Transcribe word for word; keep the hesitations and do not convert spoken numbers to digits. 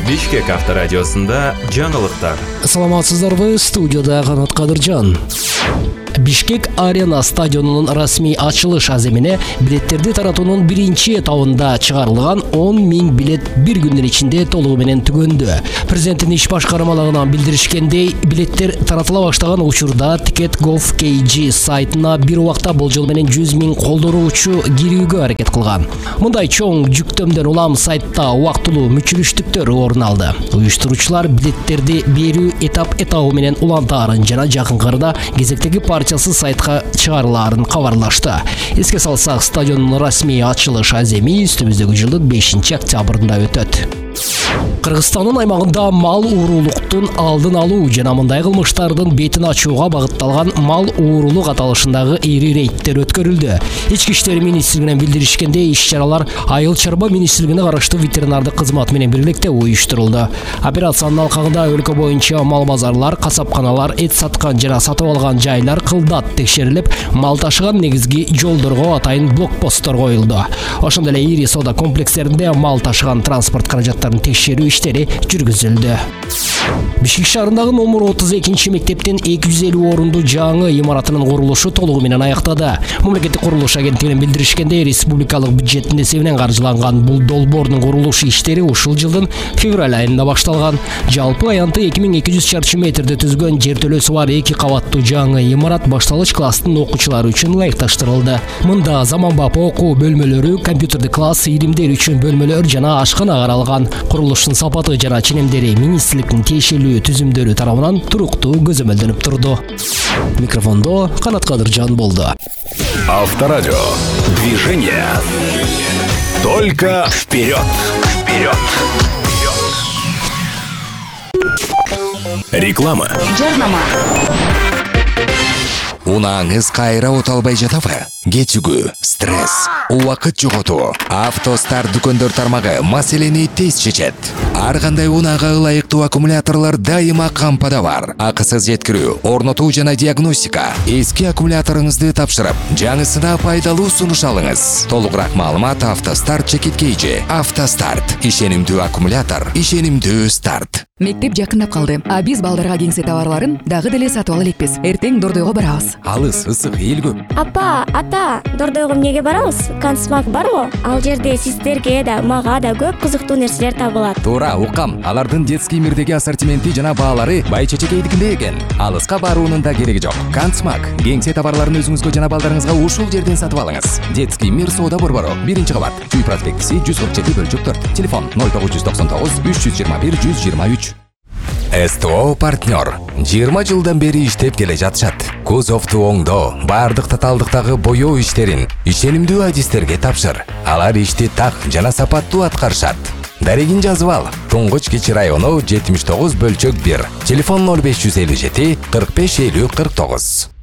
Бишкек авторадиосында жаңылыктар. Саламатсыздарбы, студияда Канат Кадыржан. Бишкек Арена стадионунун расмий ачылыш аземине билеттерди таратуунун биринчи этабында чыгарылган он миң билет бир күндүн ичинде толугу менен түгөндү. Президенттин иш башкармалыгынан билдиришкендей, билеттер таратыла баштаган учурда Ticket Gov кей джи сайтына бир убакта болжол менен жүз миң колдоруучу кирүүгө аракет кылган. Мындай чоң жүктөмдөн улам сайтта убактылуу мүчүлүштүктөр орун алды. Уюштуруучулар билеттерди берүү этап этабы менен улантаарын жана жакынкы арада кезектеги партиясы сайтка чыгарылаарын кабарлашты. Эске салсак, стадиондун расмий ачылыш аземи үстүбүздөгү жылдын бешинчи октябрында өтөт. Кыргызстандын аймагында мал уурулуктун алдын алуу жана мындай кылмыштардын бетин ачууга багытталган мал уурулук аталышындагы ири рейдтер өткөрүлдү. Ички иштер министрлигинен билдиришкенде, иш-чаралар Айыл чарба министрлигине караштуу ветеринардык кызмат менен бирликте уюштурулду. Операциянын алкагында өлкө боюнча мал базарлар, касапканалар, эт саткан жана сатып алган жайлар кылдат текшерилип, мал ташыган негизги жолдорго атайын блокпосттор коюлду. Ошондой эле ири соода комплекстеринде мал ташыган транспорт каражаттарын текшерүү иштери жүргүзүлдү. Бишкек шаарындагы номер отуз экинчи мектептин эки жүз элүү орунду жаңы имаратынын курулушу толугу менен аяктады. Мамлекеттик курулуш агенттигинин билдиришкенде, республикалык бюджеттин эсебинен каржыланган бул долбоордун курулуш иштери ушул жылдын февраль айында башталган. Жалпы аянты эки миң эки жүз чарчы метрди түзгөн жертөлөсү бар эки кабаттуу жаңы имарат башталыч класстын окуучулары үчүн ылайыкташтырылды. Мында заманбап окуу бөлмөлөрү, компьютердик класс, иримдер үчүн бөлмөлөр жана ашкана каралган. Курулуштун сапаты жана ченемдери министрликтин тиешелүү түзүмдөрү тарабынан туруктуу көзөмөлдөнүп турду. Микрофондо Канат Кадыржан болду. Авторадио. Движение. Только вперед. Вперед. Реклама. Жарнама. Унааңыз кайра оталбай жатабы? Кетүүгү, стресс, убакыт жоготуу. Автостар дүкөндөр тармагы маселени тез чечет. Ар кандай унаага ылайыктуу аккумуляторлор дайыма кампада бар. Акысыз жеткирүү, орнотуу жана диагностика. Эски аккумуляторуңузду тапшырып, жаңысына пайдалуу сунуш алыңыз. Толугураак маалымат Автостарт чекиткейжи. Автостарт. Ишенимдүү аккумулятор, ишенимдүү старт. Мектеп жакындап калды. А биз балдарга кеңсе товарларын дагы деле сатып ала элекпиз. Эртең Дордойго барабыз. Алыс, ысык, эл көп. Апа, ата, Дордойго эмнеге барабыз? Канцмак барбы? Ал жерде сиздерге да, мага да көп кызыктуу нерселер табылат. Туура, укам. Алардын детский мирдеги ассортименти жана баалары бай чечекейдикинде экен. Алыска баруунун да кереги жок. Канцмак. Кеңсе товарларын өзүңүзгө жана балдарыңызга ушул жерден сатып алыңыз. Детский мир соода борбору, биринчи кабат. Чүй проспектиси жүз кырк жети бөлчөк төрт. Телефон ноль тогуз жүз токсон тогуз үч жүз жыйырма бир жүз жыйырма үч. СТО партнер. жыйырма жылдан бери иштеп келе жатышат. Кузовду оңдоо, бардык татаалдыктагы боёо иштерин ишенимдүү адистерге тапшыр. Алар ишти так жана сапаттуу аткарышат. Дарегин жазып ал. Туңгуч Кичи району жетимиш тогуз бөлчөк бир. Телефон ноль беш жүз элүү жети кырк беш элүү кырк тогуз.